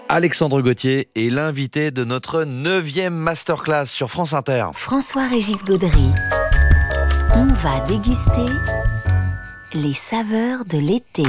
Alexandre Gauthier est l'invité de notre 9e masterclass sur France Inter. François-Régis Gaudry. On va déguster les saveurs de l'été.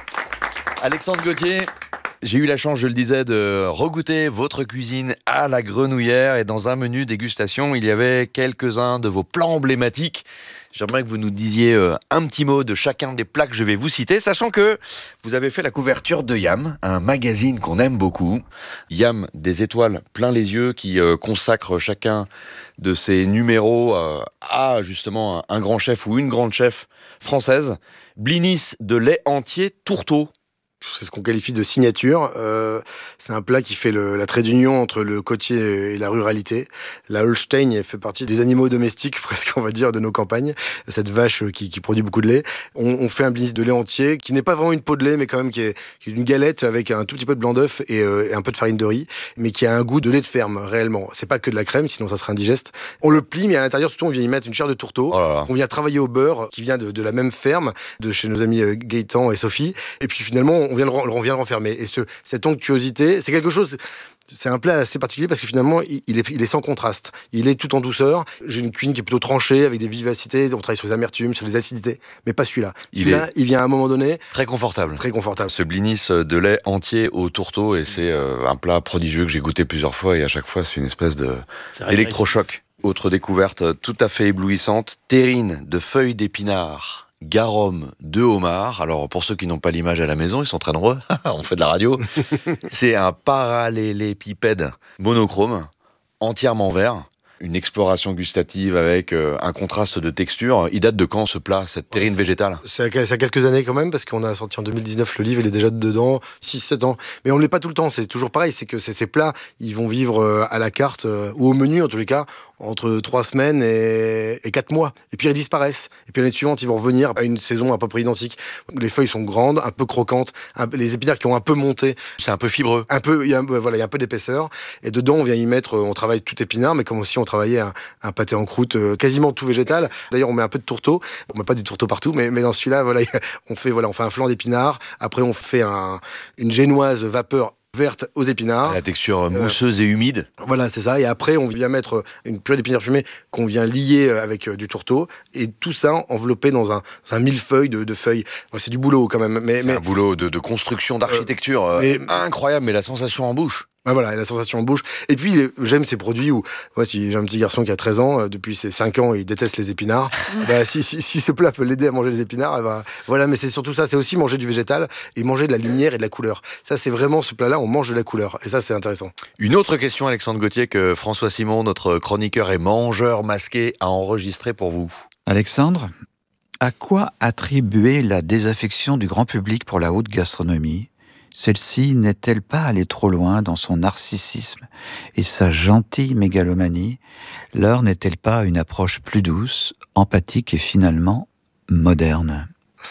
Alexandre Gauthier, j'ai eu la chance, je le disais, de regoûter votre cuisine à la Grenouillère. Et dans un menu dégustation, il y avait quelques-uns de vos plats emblématiques. J'aimerais que vous nous disiez un petit mot de chacun des plats que je vais vous citer, sachant que vous avez fait la couverture de YAM, un magazine qu'on aime beaucoup. YAM, des étoiles plein les yeux, qui consacre chacun de ses numéros à justement un grand chef ou une grande chef française. Blinis de lait entier tourteau. C'est ce qu'on qualifie de signature. C'est un plat qui fait la trait d'union entre le côtier et la ruralité. La Holstein fait partie des animaux domestiques, presque on va dire, de nos campagnes. Cette vache qui produit beaucoup de lait. On fait un blinis de lait entier, qui n'est pas vraiment une peau de lait, mais quand même qui est une galette avec un tout petit peu de blanc d'œuf et un peu de farine de riz, mais qui a un goût de lait de ferme, réellement. C'est pas que de la crème, sinon ça serait indigeste. On le plie, mais à l'intérieur, surtout, on vient y mettre une chair de tourteau. On vient travailler au beurre, qui vient de la même ferme, de chez nos amis Gaëtan et Sophie. Et puis finalement, on vient le renfermer. Et cette onctuosité, c'est quelque chose... C'est un plat assez particulier parce que finalement, il est sans contraste. Il est tout en douceur. J'ai une cuisine qui est plutôt tranchée, avec des vivacités. On travaille sur les amertumes, sur les acidités. Mais pas celui-là. Il vient à un moment donné... Très confortable. Très confortable. Ce blinis de lait entier au tourteau, et c'est un plat prodigieux que j'ai goûté plusieurs fois. Et à chaque fois, c'est une espèce d'électrochoc. Autre découverte tout à fait éblouissante. Terrine de feuilles d'épinards. Garum de homard. Alors, pour ceux qui n'ont pas l'image à la maison, ils sont très nombreux. On fait de la radio. C'est un parallélépipède monochrome, entièrement vert. Une exploration gustative avec un contraste de texture. Il date de quand ce plat, cette terrine végétale ? Ça a quelques années quand même, parce qu'on a sorti en 2019 le livre, il est déjà dedans, 6-7 ans. Mais on ne l'est pas tout le temps, c'est toujours pareil, c'est que ces plats, ils vont vivre à la carte, ou au menu en tous les cas, entre 3 semaines et 4 mois. Et puis ils disparaissent. Et puis l'année suivante, ils vont revenir à une saison à peu près identique. Les feuilles sont grandes, un peu croquantes, les épinards qui ont un peu monté. C'est un peu fibreux. Il y a un peu d'épaisseur. Et dedans, on vient y mettre, on travaille tout épinard, mais comme aussi on travaillait un pâté en croûte quasiment tout végétal. D'ailleurs, on met un peu de tourteau. On met pas du tourteau partout, mais dans celui-là, on fait un flan d'épinards. Après, on fait une génoise vapeur verte aux épinards. La texture mousseuse et humide. Voilà, c'est ça. Et après, on vient mettre une purée d'épinards fumés qu'on vient lier avec du tourteau. Et tout ça enveloppé dans un millefeuille de feuilles. C'est du boulot quand même. C'est un boulot de construction, d'architecture incroyable, mais la sensation en bouche. Voilà, la sensation en bouche. Et puis, j'aime ces produits où, si j'ai un petit garçon qui a 13 ans, depuis ses 5 ans, il déteste les épinards. Si ce plat peut l'aider à manger les épinards, voilà, mais c'est surtout ça, c'est aussi manger du végétal et manger de la lumière et de la couleur. Ça, c'est vraiment ce plat-là, on mange de la couleur. Et ça, c'est intéressant. Une autre question, Alexandre Gauthier, que François Simon, notre chroniqueur et mangeur masqué, a enregistré pour vous. Alexandre, à quoi attribuer la désaffection du grand public pour la haute gastronomie ? Celle-ci n'est-elle pas allée trop loin dans son narcissisme et sa gentille mégalomanie ? L'heure n'est-elle pas une approche plus douce, empathique et finalement moderne ?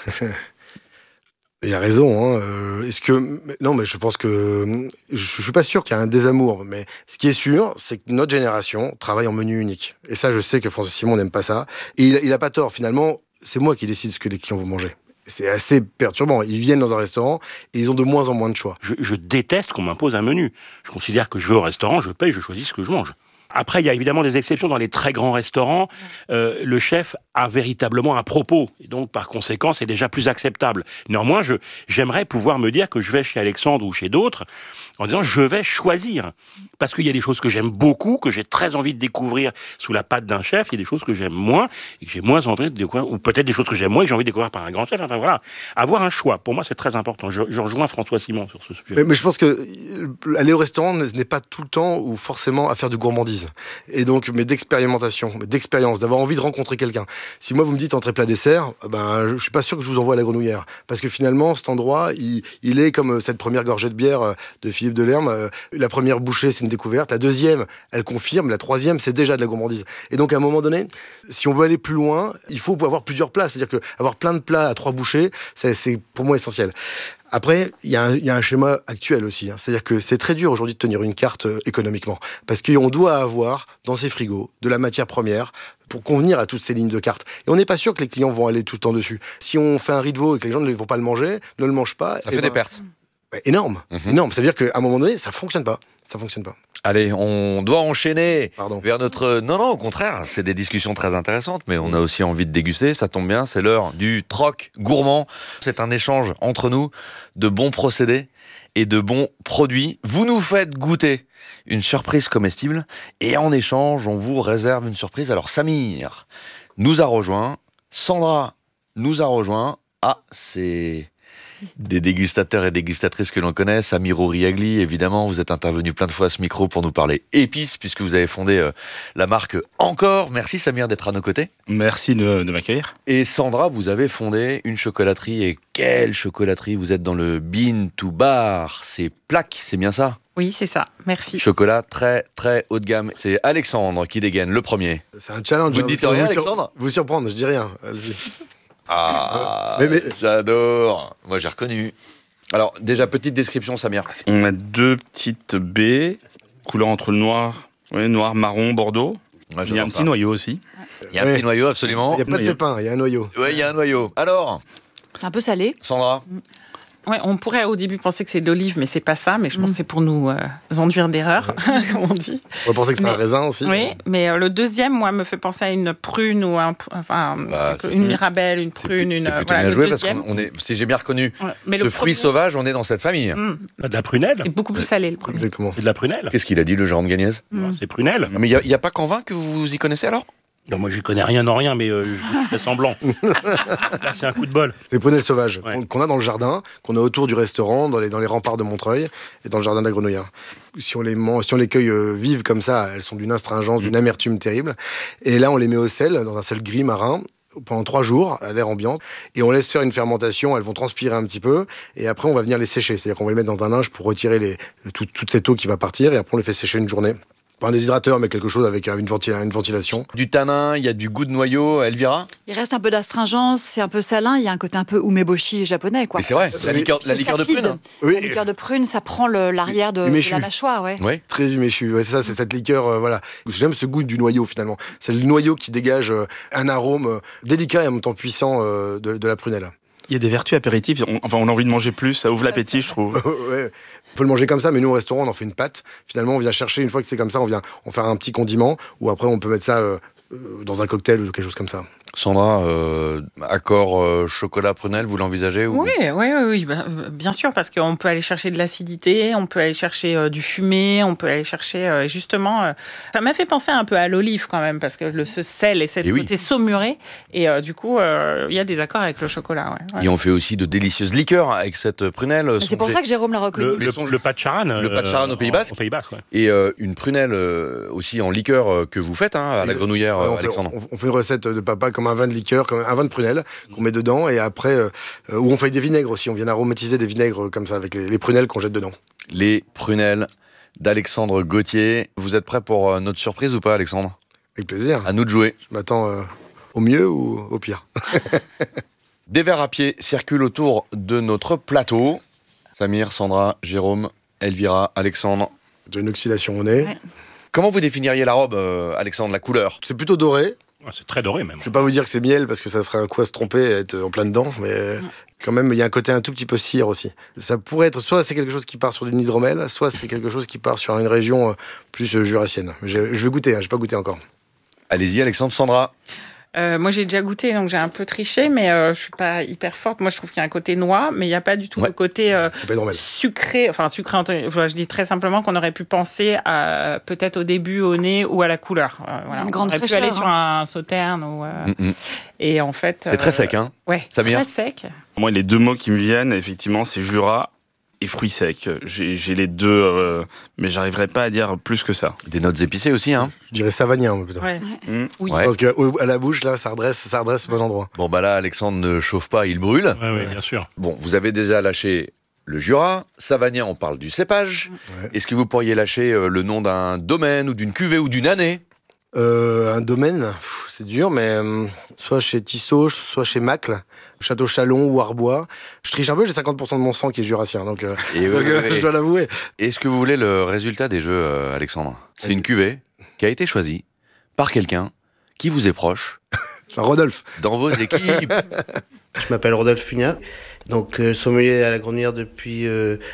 Il a raison. Non, mais je pense que... Je suis pas sûr qu'il y a un désamour, mais ce qui est sûr, c'est que notre génération travaille en menu unique. Et ça, je sais que François Simon n'aime pas ça. Et il a pas tort, finalement. C'est moi qui décide ce que les clients vont manger. C'est assez perturbant. Ils viennent dans un restaurant et ils ont de moins en moins de choix. Je déteste qu'on m'impose un menu. Je considère que je vais au restaurant, je paye, je choisis ce que je mange. Après, il y a évidemment des exceptions. Dans les très grands restaurants, le chef a véritablement un propos. Et donc, par conséquent, c'est déjà plus acceptable. Néanmoins, j'aimerais pouvoir me dire que je vais chez Alexandre ou chez d'autres en disant je vais choisir. Parce qu'il y a des choses que j'aime beaucoup, que j'ai très envie de découvrir sous la patte d'un chef. Il y a des choses que j'aime moins et que j'ai moins envie de découvrir. Ou peut-être des choses que j'aime moins et que j'ai envie de découvrir par un grand chef. Enfin voilà. Avoir un choix, pour moi, c'est très important. Je rejoins François Simon sur ce sujet. Mais je pense que aller au restaurant n'est pas tout le temps ou forcément à faire de gourmandise. Et donc, mais d'expérimentation, d'expérience, d'avoir envie de rencontrer quelqu'un. Si moi, vous me dites entrée plat dessert, je suis pas sûr que je vous envoie à la Grenouillère. Parce que finalement, cet endroit, il est comme cette première gorgée de bière de Philippe Delerme. La première bouchée, c'est une découverte. La deuxième, elle confirme. La troisième, c'est déjà de la gourmandise. Et donc, à un moment donné, si on veut aller plus loin, il faut avoir plusieurs plats. C'est-à-dire qu'avoir plein de plats à 3 bouchées, c'est pour moi essentiel. Après, il y a un schéma actuel aussi. C'est-à-dire que c'est très dur aujourd'hui de tenir une carte économiquement. Parce qu'on doit avoir dans ses frigos de la matière première pour convenir à toutes ces lignes de cartes. Et on n'est pas sûr que les clients vont aller tout le temps dessus. Si on fait un riz de veau et que les gens ne vont pas le manger, ne le mangent pas... Ça fait des pertes. Énorme. Énorme. Ça veut dire qu'à un moment donné, ça fonctionne pas. Ça fonctionne pas. Allez, on doit enchaîner Pardon. vers notre... Non, au contraire, c'est des discussions très intéressantes, mais on a aussi envie de déguster, ça tombe bien, c'est l'heure du troc gourmand. C'est un échange entre nous de bons procédés et de bons produits. Vous nous faites goûter une surprise comestible et en échange, on vous réserve une surprise. Alors Samir nous a rejoint, Sandra nous a rejoint. Ah, c'est... des dégustateurs et dégustatrices que l'on connaît. Samir Ouriagli, évidemment, vous êtes intervenu plein de fois à ce micro pour nous parler épices, puisque vous avez fondé la marque Encore. Merci Samir d'être à nos côtés. Merci de m'accueillir. Et Sandra, vous avez fondé une chocolaterie. Et quelle chocolaterie! Vous êtes dans le bean to bar. C'est Plaque, c'est bien ça? Oui, c'est ça. Merci. Chocolat très très haut de gamme. C'est Alexandre qui dégaine le premier. C'est un challenge. Vous ne dites rien, Alexandre? Vous surprendre, je dis rien. Allez-y. Ah, mais- j'adore. Moi, j'ai reconnu. Alors, déjà, petite description, Samir. On a 2 petites baies, couleur entre le noir, marron, bordeaux. Ouais, Il y a un petit noyau aussi. Il y a un Ouais. petit noyau, absolument. Il n'y a pas de Noyau. pépins, il y a un noyau. Ouais, il y a un noyau. Alors, C'est un peu salé. Sandra, Ouais, on pourrait au début penser que c'est de l'olive, mais c'est pas ça. Mais je pense que c'est pour nous enduire d'erreur, comme on dit. On va penser que c'est un Mais- raisin aussi. Oui, mais le deuxième, moi, me fait penser à une prune ou Bah, c'est- une mirabelle, une c'est prune, c'est une. plutôt voilà, bien le joué parce deuxième. qu'on est, si j'ai bien reconnu Ouais, mais ce le fruit premier, sauvage, on est dans cette famille. Pas de la prunelle. c'est beaucoup plus salé le premier. Exactement. C'est de la prunelle. Qu'est-ce qu'il a dit, le Jérôme Gagnez? C'est prunelle. Mais il n'y a pas qu'en vin que vous y connaissez alors? Non, moi, je connais rien en rien, mais je fais semblant. Là, c'est un coup de bol. Les prunelles sauvages Ouais. qu'on a dans le jardin, qu'on a autour du restaurant, dans les remparts de Montreuil et dans le jardin de la Grenouillère. Si on les cueille vives comme ça, elles sont d'une astringence, d'une amertume terrible. Et là, on les met au sel, dans un sel gris marin, pendant 3 jours, à l'air ambiant. Et on laisse faire une fermentation, elles vont transpirer un petit peu. Et après, on va venir les sécher. C'est-à-dire qu'on va les mettre dans un linge pour retirer toute cette eau qui va partir. Et après, on les fait sécher une journée. Pas un déshydrateur, mais quelque chose avec une ventilation. Du tanin, il y a du goût de noyau, Elvira? Il reste un peu d'astringence, c'est un peu salin, il y a un côté un peu umeboshi japonais, quoi. Mais c'est vrai, la liqueur C'est de sapide. prune. Oui. La liqueur de prune, ça prend l'arrière de Huméchu. la mâchoire, ouais. Oui. Très huméchu, ouais, c'est ça, c'est cette liqueur, voilà. J'aime ce goût du noyau finalement. C'est le noyau qui dégage un arôme délicat et en même temps puissant de la prunelle. Il y a des vertus apéritives. On a envie de manger plus, ça ouvre l'appétit, je trouve. Ouais. On peut le manger comme ça, mais nous au restaurant on en fait une pâte. Finalement on vient chercher, une fois que c'est comme ça, on vient en faire un petit condiment, ou après on peut mettre ça dans un cocktail ou quelque chose comme ça. Sandra, accord chocolat prunelle, vous l'envisagez ou... Oui, bien sûr, parce qu'on peut aller chercher de l'acidité, on peut aller chercher du fumé, on peut aller chercher justement. Ça m'a fait penser un peu à l'olive quand même, parce que ce sel et cette Et oui. côté saumuré, et du coup, il y a des accords avec le chocolat. Ouais. Et on fait aussi de délicieuses liqueurs avec cette prunelle. C'est pour ça que Jérôme l'a reconnu. Le pas de charan. Le pas de charan au Pays Basque. Au Pays Basque, ouais. Et une prunelle aussi en liqueur que vous faites à la Grenouillère, Ouais, Alexandre. on fait une recette de papa comme un vin de liqueur, comme un vin de prunelle qu'on met dedans, et après, où on fait des vinaigres aussi. On vient aromatiser des vinaigres comme ça avec les prunelles qu'on jette dedans. Les prunelles d'Alexandre Gauthier. Vous êtes prêt pour notre surprise ou pas, Alexandre? Avec plaisir. À nous de jouer. Je m'attends au mieux ou au pire. Des verres à pied circulent autour de notre plateau. Samir, Sandra, Jérôme, Elvira, Alexandre. J'ai une oxydation au nez. Ouais. Comment vous définiriez la robe, Alexandre, la couleur? C'est plutôt doré. Ouais, c'est très doré, même. Je vais pas vous dire que c'est miel parce que ça serait un coup à se tromper et être en plein dedans, mais quand même il y a un côté un tout petit peu cire aussi. Ça pourrait être soit c'est quelque chose qui part sur du hydromel, soit c'est quelque chose qui part sur une région plus jurassienne. Je vais goûter, j'ai pas goûté encore. Allez-y, Alexandre, Sandra. Moi, j'ai déjà goûté, donc j'ai un peu triché, mais je suis pas hyper forte. Moi, je trouve qu'il y a un côté noix, mais il n'y a pas du tout Ouais. le côté C'est pas hydromel. sucré. Enfin, sucré, je dis très simplement qu'on aurait pu penser à peut-être au début, au nez ou à la couleur. Voilà. Une On grande aurait pu fraîcheur, aller sur un sauterne. Ou, et en fait. C'est très sec, hein? Ouais, Samir très sec. Moi, les 2 mots qui me viennent, effectivement, c'est Jura et fruits secs. J'ai les deux, mais j'arriverai pas à dire plus que ça. Des notes épicées aussi, hein? Je dirais savagnin moi, plutôt. Ouais. Oui. Ouais. Parce qu'à la bouche là, ça redresse au bon endroit. Bon, bah là, Alexandre ne chauffe pas, il brûle. Ouais, bien sûr. Bon, vous avez déjà lâché le Jura. Savagnin, on parle du cépage. Ouais. Est-ce que vous pourriez lâcher le nom d'un domaine ou d'une cuvée ou d'une année? Un domaine, c'est dur, mais soit chez Tissot, soit chez Macle, Château Chalon ou Arbois. Je triche un peu, j'ai 50% de mon sang qui est jurassien, donc, Et je dois l'avouer. Est-ce que vous voulez le résultat des jeux, Alexandre? C'est une cuvée qui a été choisie par quelqu'un qui vous est proche Enfin, Rodolphe. dans vos équipes. Je m'appelle Rodolphe Pugnat Donc sommelier à la Grenière depuis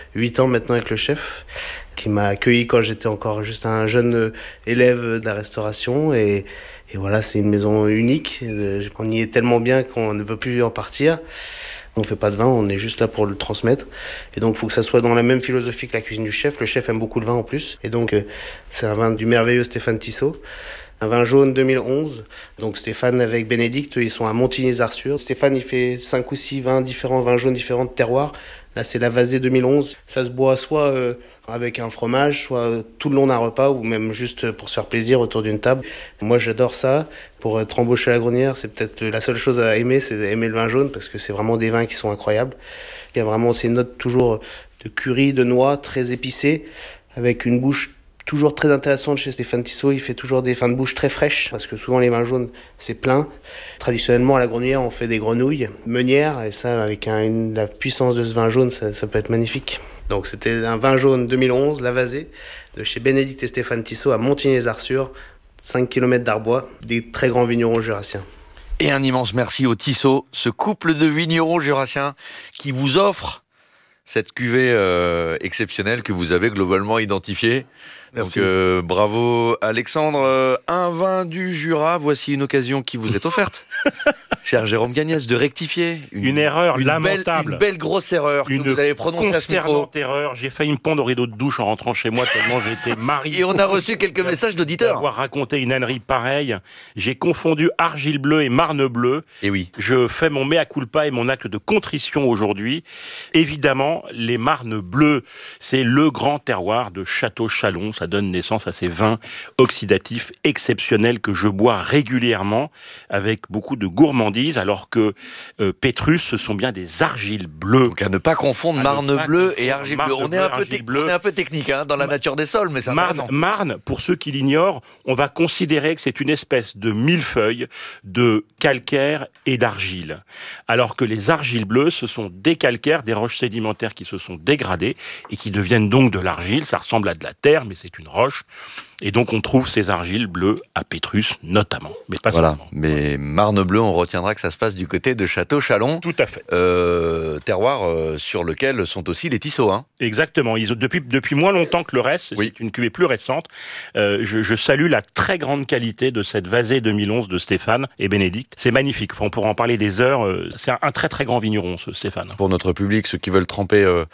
8 ans maintenant avec le chef, qui m'a accueilli quand j'étais encore juste un jeune élève de la restauration. Et voilà, c'est une maison unique. On y est tellement bien qu'on ne veut plus en partir. On ne fait pas de vin, on est juste là pour le transmettre. Et donc, il faut que ça soit dans la même philosophie que la cuisine du chef. Le chef aime beaucoup le vin en plus. Et donc, c'est un vin du merveilleux Stéphane Tissot. Un vin jaune 2011. Donc, Stéphane avec Bénédicte, ils sont à Montigny-les-Arçures. Stéphane, il fait 5 ou 6 vins différents, vins jaunes différents de terroirs. Là, c'est la Vazée 2011. Ça se boit soit avec un fromage, soit tout le long d'un repas, ou même juste pour se faire plaisir autour d'une table. Moi, j'adore ça. Pour être embauché à la Grenière, c'est peut-être la seule chose à aimer, c'est d'aimer le vin jaune, parce que c'est vraiment des vins qui sont incroyables. Il y a vraiment ces notes toujours de curry, de noix, très épicées, avec une bouche toujours très intéressante chez Stéphane Tissot. Il fait toujours des fins de bouche très fraîches, parce que souvent les vins jaunes, c'est plein. Traditionnellement, à la Grenière, on fait des grenouilles meunières, et ça, avec la puissance de ce vin jaune, ça peut être magnifique. Donc c'était un vin jaune 2011, la Vazée, de chez Bénédicte et Stéphane Tissot à Montigny-les-Arçures, 5 km d'Arbois, des très grands vignerons jurassiens. Et un immense merci au Tissot, ce couple de vignerons jurassiens qui vous offre cette cuvée exceptionnelle que vous avez globalement identifiée. Merci. Donc bravo Alexandre. Un vin du Jura, voici une occasion qui vous est offerte. Cher Jérôme Gagnès, de rectifier une erreur lamentable. Une belle grosse erreur que vous avez prononcée à ce micro. Consternante erreur. J'ai failli me pendre au rideau de douche en rentrant chez moi tellement j'étais marié. Et on a reçu quelques messages d'auditeurs. D'avoir raconté une ânerie pareille. J'ai confondu Argile Bleue et Marne Bleue. Et oui. Je fais mon mea culpa et mon acte de contrition aujourd'hui. Évidemment, les Marnes Bleues, c'est le grand terroir de Château-Chalon. Ça donne naissance à ces vins oxydatifs exceptionnels que je bois régulièrement avec beaucoup de gourmandise, alors que Pétrus, ce sont bien des argiles bleues. Donc à ne pas confondre Marne Bleue et Argile Bleue. On est un peu technique dans la nature des sols, mais c'est intéressant. Marne, pour ceux qui l'ignorent, on va considérer que c'est une espèce de millefeuille de calcaire et d'argile. Alors que les argiles bleues, ce sont des calcaires, des roches sédimentaires qui se sont dégradées et qui deviennent donc de l'argile. Ça ressemble à de la terre, mais c'est une roche. Et donc on trouve ces argiles bleues à Pétrus notamment, mais pas seulement. Mais Marne Bleue, on retiendra que ça se passe du côté de Château-Chalon. Tout à fait. Terroir sur lequel sont aussi les Tissot. Exactement. Ils ont, depuis moins longtemps que le reste, oui. C'est une cuvée plus récente. Je salue la très grande qualité de cette Vazée 2011 de Stéphane et Bénédicte. C'est magnifique. On pourra en parler des heures. C'est un très très grand vigneron, ce Stéphane. Pour notre public, ceux qui veulent tremper